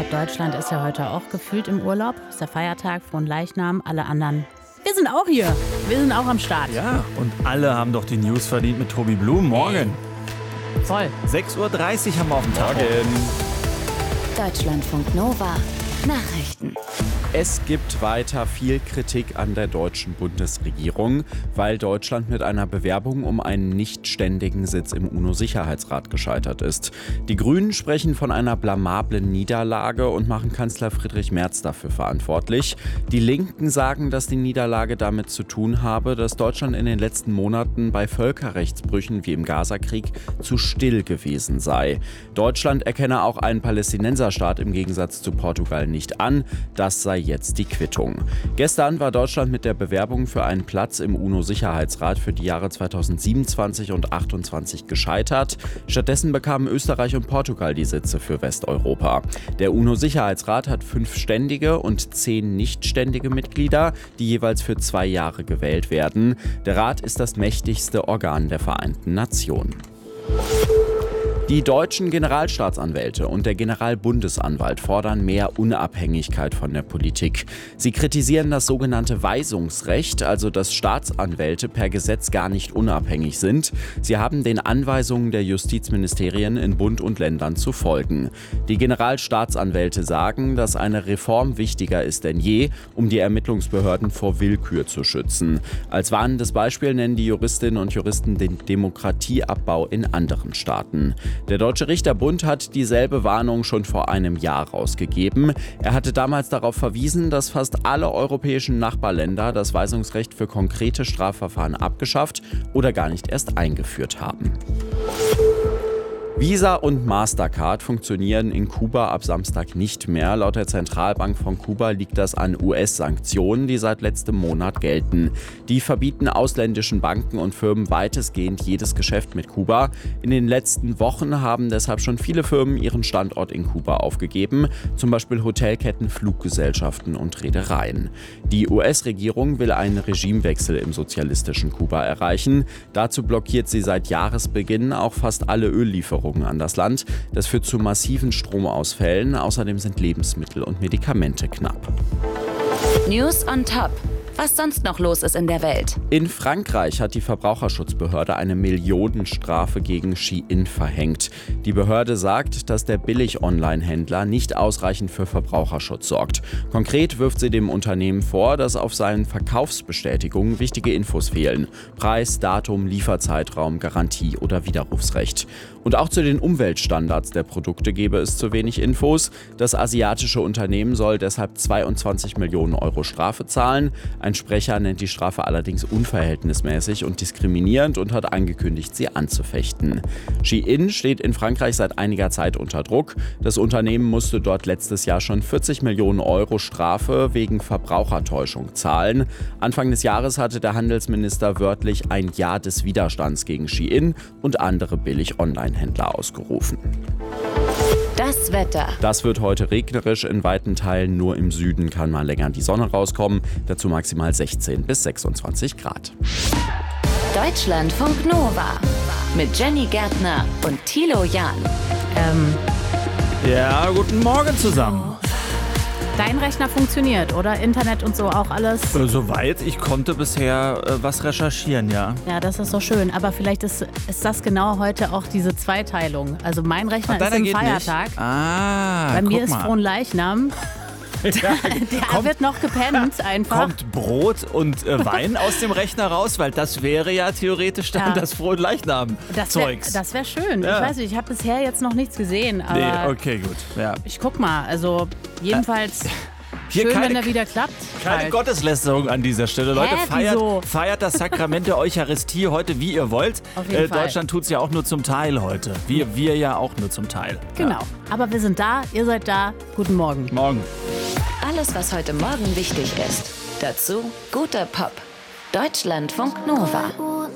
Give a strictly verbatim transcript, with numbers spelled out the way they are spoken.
Deutschland ist ja heute auch gefühlt im Urlaub. Ist der Feiertag, Fronleichnam, alle anderen. Wir sind auch hier. Wir sind auch am Start. Ja, und alle haben doch die News verdient mit Tobi Blum. Morgen. Voll. sechs Uhr dreißig haben wir auf dem Tag. Deutschlandfunk Nova. Nachrichten. Es gibt weiter viel Kritik an der deutschen Bundesregierung, weil Deutschland mit einer Bewerbung um einen nicht ständigen Sitz im U N O-Sicherheitsrat gescheitert ist. Die Grünen sprechen von einer blamablen Niederlage und machen Kanzler Friedrich Merz dafür verantwortlich. Die Linken sagen, dass die Niederlage damit zu tun habe, dass Deutschland in den letzten Monaten bei Völkerrechtsbrüchen wie im Gazakrieg zu still gewesen sei. Deutschland erkenne auch einen Palästinenserstaat im Gegensatz zu Portugal nicht an. Das sei jetzt die Quittung. Gestern war Deutschland mit der Bewerbung für einen Platz im U N O-Sicherheitsrat für die Jahre zweitausendsiebenundzwanzig und achtundzwanzig gescheitert. Stattdessen bekamen Österreich und Portugal die Sitze für Westeuropa. Der U N O-Sicherheitsrat hat fünf ständige und zehn nichtständige Mitglieder, die jeweils für zwei Jahre gewählt werden. Der Rat ist das mächtigste Organ der Vereinten Nationen. Die deutschen Generalstaatsanwälte und der Generalbundesanwalt fordern mehr Unabhängigkeit von der Politik. Sie kritisieren das sogenannte Weisungsrecht, also dass Staatsanwälte per Gesetz gar nicht unabhängig sind. Sie haben den Anweisungen der Justizministerien in Bund und Ländern zu folgen. Die Generalstaatsanwälte sagen, dass eine Reform wichtiger ist denn je, um die Ermittlungsbehörden vor Willkür zu schützen. Als warnendes Beispiel nennen die Juristinnen und Juristen den Demokratieabbau in anderen Staaten. Der Deutsche Richterbund hat dieselbe Warnung schon vor einem Jahr rausgegeben. Er hatte damals darauf verwiesen, dass fast alle europäischen Nachbarländer das Weisungsrecht für konkrete Strafverfahren abgeschafft oder gar nicht erst eingeführt haben. Visa und Mastercard funktionieren in Kuba ab Samstag nicht mehr. Laut der Zentralbank von Kuba liegt das an U S-Sanktionen, die seit letztem Monat gelten. Die verbieten ausländischen Banken und Firmen weitestgehend jedes Geschäft mit Kuba. In den letzten Wochen haben deshalb schon viele Firmen ihren Standort in Kuba aufgegeben, zum Beispiel Hotelketten, Fluggesellschaften und Reedereien. Die U S-Regierung will einen Regimewechsel im sozialistischen Kuba erreichen. Dazu blockiert sie seit Jahresbeginn auch fast alle Öllieferungen an das Land. Das führt zu massiven Stromausfällen. Außerdem sind Lebensmittel und Medikamente knapp. News on Top. Was sonst noch los ist in der Welt. In Frankreich hat die Verbraucherschutzbehörde eine Millionenstrafe gegen Shein verhängt. Die Behörde sagt, dass der Billig-Online-Händler nicht ausreichend für Verbraucherschutz sorgt. Konkret wirft sie dem Unternehmen vor, dass auf seinen Verkaufsbestätigungen wichtige Infos fehlen. Preis, Datum, Lieferzeitraum, Garantie oder Widerrufsrecht. Und auch zu den Umweltstandards der Produkte gebe es zu wenig Infos. Das asiatische Unternehmen soll deshalb zweiundzwanzig Millionen Euro Strafe zahlen. Ein Sprecher nennt die Strafe allerdings unverhältnismäßig und diskriminierend und hat angekündigt, sie anzufechten. Shein steht in Frankreich seit einiger Zeit unter Druck. Das Unternehmen musste dort letztes Jahr schon vierzig Millionen Euro Strafe wegen Verbrauchertäuschung zahlen. Anfang des Jahres hatte der Handelsminister wörtlich ein Jahr des Widerstands gegen Shein und andere Billig-Online-Händler ausgerufen. Das Wetter. Das wird heute regnerisch in weiten Teilen. Nur im Süden kann mal länger die Sonne rauskommen. Dazu maximal sechzehn bis sechsundzwanzig Grad. Deutschlandfunk Nova. Mit Jenny Gärtner und Thilo Jahn. Ähm, Ja, guten Morgen zusammen. dein Rechner funktioniert, oder? Internet und so auch alles? Äh, Soweit, ich konnte bisher äh, was recherchieren, ja. Ja, das ist doch schön. Aber vielleicht ist, ist das genau heute auch diese Zweiteilung. Also mein Rechner Ach, ist deiner im geht Feiertag. nicht. Ah, Bei mir guck ist mal. Fronleichnam. Der kommt, wird noch gepennt einfach. kommt Brot und äh, Wein aus dem Rechner raus? Weil das wäre ja theoretisch dann Ja. das Das wäre Frohleichnam-Zeugs. das wär schön. Ja. Ich weiß nicht, ich habe bisher jetzt noch nichts gesehen. Aber Nee, okay, gut. Ja. ich guck mal. Also jedenfalls Hier schön, keine- wenn er wieder klappt. Keine Halt. Gotteslästerung an dieser Stelle. Leute, Hä, feiert, wieso? feiert das Sakrament der Eucharistie heute, wie ihr wollt. Auf jeden Fall. Deutschland tut es ja auch nur zum Teil heute. Wir, wir ja auch nur zum Teil. Genau. Ja. Aber wir sind da, ihr seid da. Guten Morgen. Morgen. Alles, was heute Morgen wichtig ist. Dazu guter Pop. Deutschlandfunk Nova.